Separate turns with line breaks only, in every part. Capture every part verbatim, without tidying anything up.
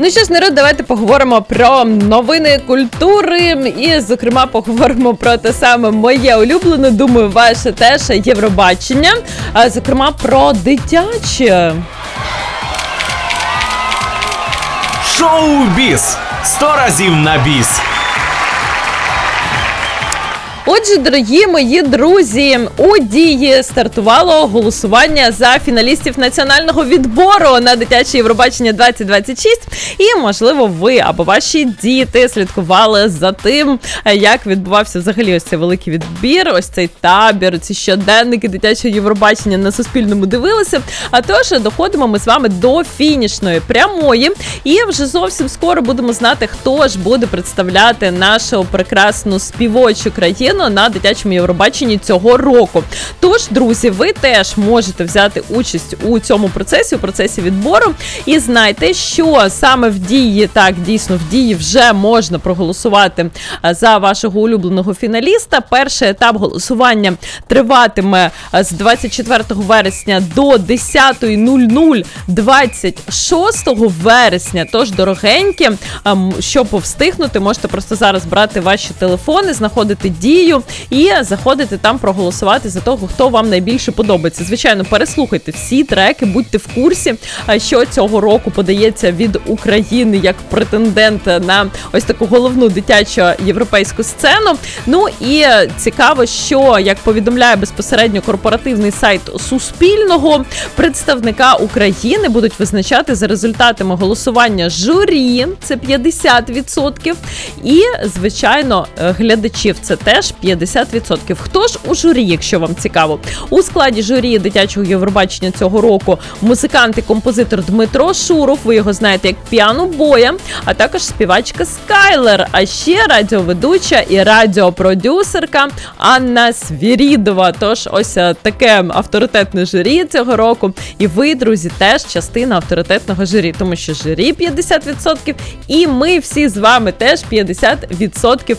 Ну що ж, народ, давайте поговоримо про новини культури і, зокрема, поговоримо про те саме моє улюблене, думаю, ваше теж, Євробачення, а, зокрема, про дитяче.
Шоу-біз! Сто разів на біс!
Отже, дорогі мої друзі, у Дії стартувало голосування за фіналістів національного відбору на дитяче Євробачення двадцять двадцять шість. І, можливо, ви або ваші діти слідкували за тим, як відбувався взагалі ось цей великий відбір, ось цей табір, ці щоденники дитячого Євробачення на Суспільному дивилися. А тож, доходимо ми з вами до фінішної прямої. І вже зовсім скоро будемо знати, хто ж буде представляти нашу прекрасну співочу країну на дитячому Євробаченні цього року. Тож, друзі, ви теж можете взяти участь у цьому процесі, у процесі відбору. І знайте, що саме в Дії, так, дійсно, в Дії вже можна проголосувати за вашого улюбленого фіналіста. Перший етап голосування триватиме з двадцять четвертого вересня до десятої нуль нуль двадцять шостого вересня. Тож, дорогенькі, щоб повстигнути, можете просто зараз брати ваші телефони, знаходити Дію і заходити там проголосувати за того, хто вам найбільше подобається. Звичайно, переслухайте всі треки, будьте в курсі, що цього року подається від України як претендент на ось таку головну дитячу європейську сцену. Ну і цікаво, що, як повідомляє безпосередньо корпоративний сайт Суспільного, представника України будуть визначати за результатами голосування журі, це п'ятдесят відсотків, і, звичайно, глядачів, це теж п'ятдесят відсотків. Хто ж у журі, якщо вам цікаво? У складі журі дитячого Євробачення цього року музикант і композитор Дмитро Шуров, ви його знаєте як Піано Боя, а також співачка Скайлер, а ще радіоведуча і радіопродюсерка Анна Свірідова. Тож ось таке авторитетне журі цього року. І ви, друзі, теж частина авторитетного журі, тому що журі п'ятдесят відсотків і ми всі з вами теж п'ятдесят відсотків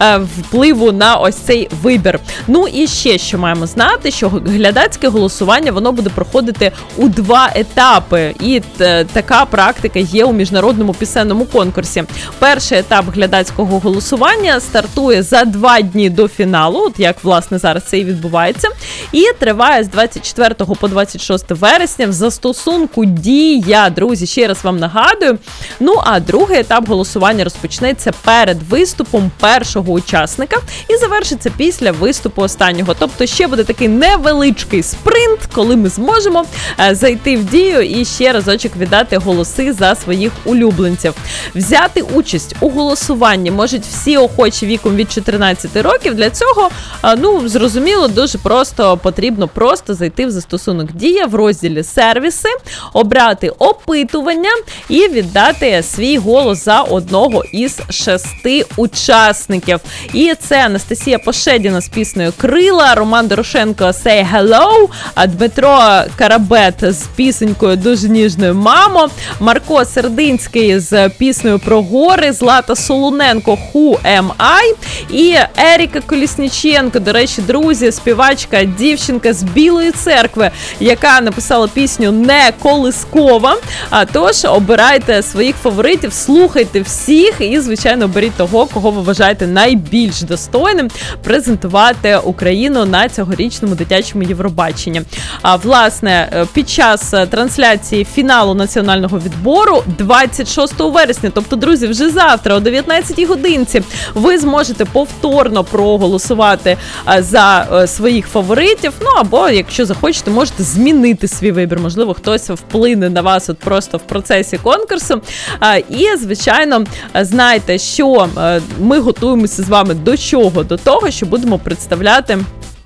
впливу на ось цей вибір. Ну і ще, що маємо знати, що глядацьке голосування, воно буде проходити у два етапи. І т- така практика є у міжнародному пісенному конкурсі. Перший етап глядацького голосування стартує за два дні до фіналу, от як, власне, зараз це і відбувається, і триває з двадцять четвертого по двадцять шосте вересня в застосунку Дія. Друзі, ще раз вам нагадую. Ну, а другий етап голосування розпочнеться перед виступом першого учасника і завершиться після виступу останнього. Тобто ще буде такий невеличкий спринт, коли ми зможемо е, зайти в Дію і ще разочок віддати голоси за своїх улюбленців. Взяти участь у голосуванні можуть всі охочі віком від чотирнадцяти років. Для цього, е, ну, зрозуміло, дуже просто потрібно просто зайти в застосунок Дія в розділі «Сервіси», обрати опитування і віддати свій голос за одного із шести учасників. І це Анастасія Пошедіна з піснею «Крила», Роман Дорошенко «Say Hello», а Дмитро Карабет з пісенькою дуже ніжною «Мамо», Марко Сердинський з піснею про гори, Злата Солоненко «Who am I» і Еріка Колісніченко, до речі, друзі, співачка, дівчинка з Білої Церкви, яка написала пісню «Не колискова». А тож обирайте своїх фаворитів, слухайте всіх і, звичайно, беріть того, кого ви вважаєте найбільш достойним презентувати Україну на цьогорічному дитячому Євробаченні. А, власне, під час трансляції фіналу національного відбору двадцять шостого вересня, тобто, друзі, вже завтра о дев'ятнадцятій годинці ви зможете повторно проголосувати за своїх фаворитів, ну або, якщо захочете, можете змінити свій вибір. Можливо, хтось вплине на вас от просто в процесі конкурсу. І, звичайно, знайте, що ми готуємося з вами до чого? До того, що будемо представляти,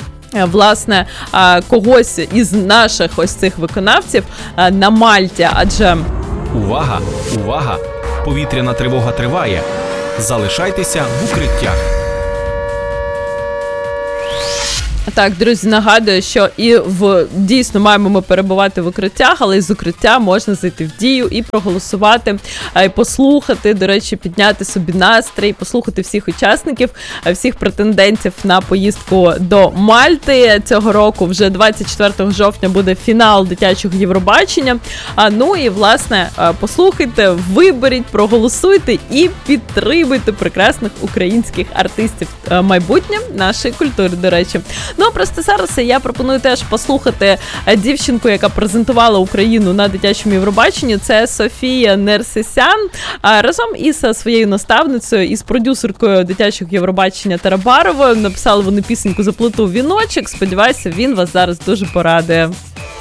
власне, когось із наших ось цих виконавців на Мальті, адже...
Увага! Увага! Повітряна тривога триває. Залишайтеся в укриттях.
Так, друзі, нагадую, що і в дійсно маємо ми перебувати в укриттях, але з укриття можна зайти в Дію і проголосувати, і послухати, до речі, підняти собі настрій, послухати всіх учасників, всіх претендентів на поїздку до Мальти. Цього року вже двадцять четвертого жовтня буде фінал дитячого Євробачення. А ну і, власне, послухайте, виберіть, проголосуйте і підтримуйте прекрасних українських артистів. Майбутнє нашої культури, до речі. Ну, а просто зараз я пропоную теж послухати дівчинку, яка презентувала Україну на дитячому Євробаченні. Це Софія Нерсесян. Разом із своєю наставницею, із продюсеркою дитячого Євробачення Тарабаровою написали вони пісеньку «Заплету віночок». Сподіваюся, він вас зараз дуже порадує.